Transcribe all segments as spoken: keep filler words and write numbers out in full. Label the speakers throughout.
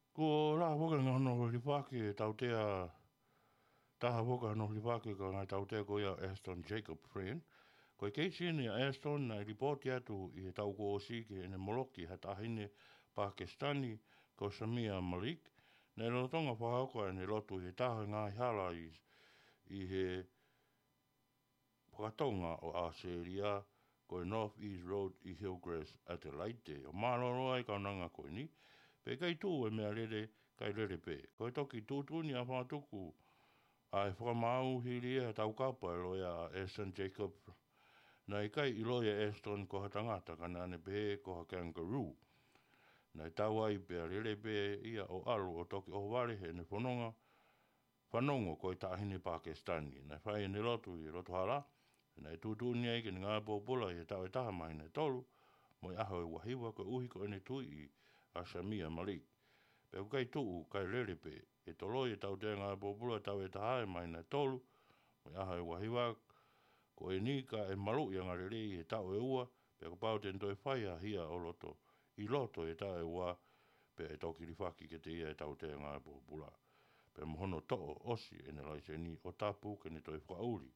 Speaker 1: Ko la woka ngano li whake tau tea taha woka no li whake ka ngai tau tea ko ia Aston Jacob friend. Ko i keisi ni Aston na i ripoti atu i he tau ko osi ki ene moloki ha tahine Pakistani ko Samia Malik. Nei rotonga whahauka ene lotu i he taha ngai hala i, i he whakatonga o Australia ko i North East Road i Hillgrass Adelaide. O maroro ai kaunanga ko ni. Pe kai tū e mea rere, kai rere pe. Ko e toki tūtuni a whātuku a e whakamau hiri e tau kapa e loia Aston Jacob. Na i kai i loia Aston ko ha tangata kana ane pe ko ha kangaroo. Na i tau ai pe a rere pe ia o alo o toki o ware he ne whanonga. Whanongo ko i tahine Pakistani. Na i whai ne lotu i roto hala. Na i tūtuni ai ke ni ngā pōpula i e tau e taha mai ne tolu. Mo i aho e wahiwa ko uhi ko ene tui i a Samia Malik. Pe ku kai tuu, kai rere pe, e tolo e tau te ngā pōpula tau e tahae mai na tolu, mai aha e wahiwa, ko e ni ka e malu i ngā rere i e tau e ua, pe ku pau te ntoi whai a hia o loto, i loto e tau e ua, pe e toki rifaki ke te ia e tau te ngā pōpula. Pe mohono to'o osi e ne laise ni o tapu ke ne toi whauri.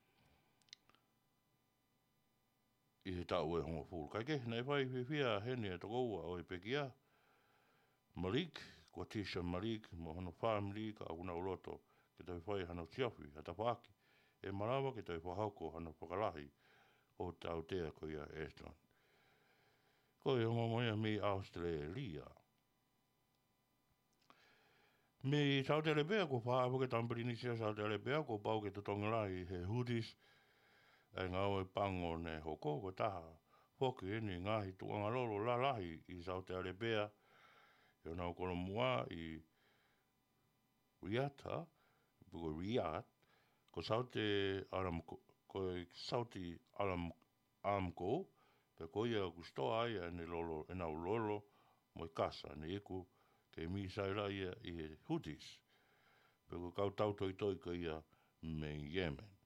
Speaker 1: I he tau e hongo fulu. Kai ke, nei whai whiwhia hene e toko ua o i pekia. Malik, kua Tisha Malik, mo hono family ka una o loto, ke toi whai hana tiawhi, hata whaaki. E marawa ke toi whahauko hana whakalahi o tau tea ko ia Aston. Ko e hongo moia mi Australia. Mi tau te lepea ko whaapo ke tampirinisia tau te lepea ko pau ke tutongalai he hoodies, e ngau e pango ne hoko ko taha. Hoki e ni ngahi tuangalolo la lahi i sau te arepea. Yo nau kono mua i Riata, buko Riat, ko sau te aram, ko sau te aram amko, pe ko ia kustoa ai e ne lolo, e nau lolo, mo i kasa, ne iku, ke mi saira ia i he hoodies. Pe ko kau tau toi toi ka ia me Yemen.